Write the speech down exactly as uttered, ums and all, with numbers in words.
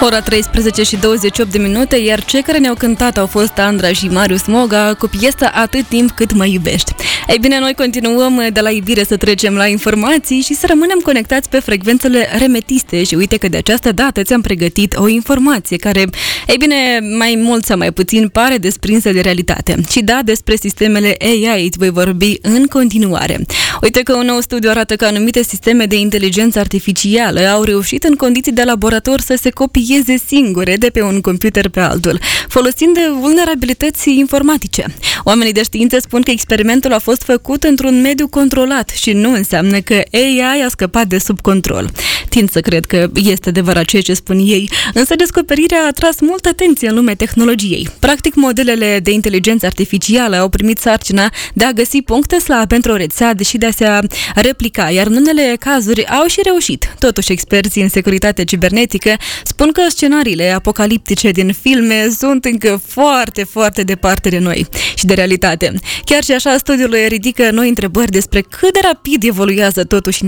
Ora treisprezece și douăzeci și opt de minute, iar cei care ne-au cântat au fost Andra și Marius Moga cu piesa Atât timp cât mă iubești. Ei bine, noi continuăm de la iubire să trecem la informații și să rămânem conectați pe frecvențele remetiste și uite că de această dată ți-am pregătit o informație care, ei bine, mai mult sau mai puțin pare desprinsă de realitate. Și da, despre sistemele A I îți voi vorbi în continuare. Uite că un nou studiu arată că anumite sisteme de inteligență artificială au reușit în condiții de laborator să se copieze singure de pe un computer pe altul, folosind vulnerabilități informatice. Oamenii de știință spun că experimentul a fost făcut într-un mediu controlat și nu înseamnă că A I a scăpat de sub control. Tind să cred că este adevărat ceea ce spun ei, însă descoperirea a atras multă atenție în lumea tehnologiei. Practic, modelele de inteligență artificială au primit sarcina de a găsi puncte slabe într-o rețea și de a se replica, iar în unele cazuri au și reușit. Totuși, experții în securitate cibernetică spun că scenariile apocaliptice din filme sunt încă foarte, foarte departe de noi și de realitate. Chiar și așa, studiul ridică noi întrebări despre cât de rapid evoluează totuși